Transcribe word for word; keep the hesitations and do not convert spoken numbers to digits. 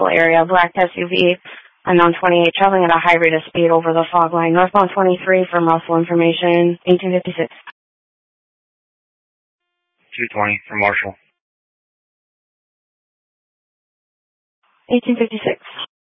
residential area, black S U V, unknown twenty-eight, traveling at a high rate of speed over the fog line. Northbound twenty-three from Russell information, eighteen fifty-six. two twenty from Marshall. eighteen fifty-six.